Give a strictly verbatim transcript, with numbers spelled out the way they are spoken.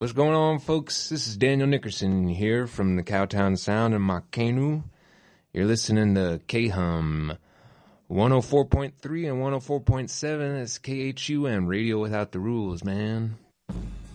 What's going on, folks? This is Daniel Nickerson here from the Cowtown Sound in Makenu. You're listening to K-Hum one oh four point three and one oh four point seven. That's K H U M, Radio Without the Rules, man.